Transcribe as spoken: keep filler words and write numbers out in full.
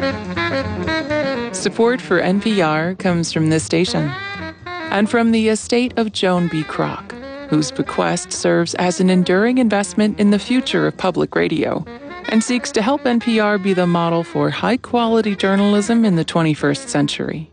Support for N P R comes from this station and from the estate of Joan B. Kroc, whose bequest serves as an enduring investment in the future of public radio and seeks to help N P R be the model for high-quality journalism in the twenty-first century.